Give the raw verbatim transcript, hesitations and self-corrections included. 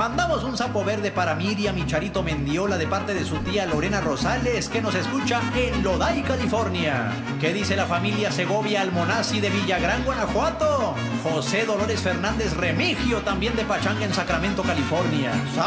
Mandamos un sapo verde para Miriam y Charito Mendiola de parte de su tía Lorena Rosales, que nos escucha en Lodi, California. ¿Qué dice la familia Segovia Almonacci de Villagrán, Guanajuato? José Dolores Fernández Remigio, también de Pachanga en Sacramento, California.